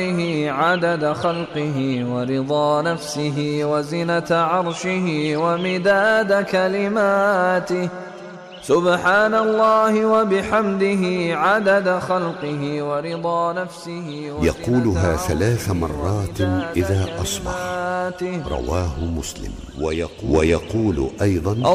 عدد خلقه ورضا نفسه وزنة عرشه ومداد كلماته. سبحان الله وبحمده عدد خلقه ورضا نفسه يقولها 3 مرات إذا أصبح. رواه مسلم. ويقول أيضا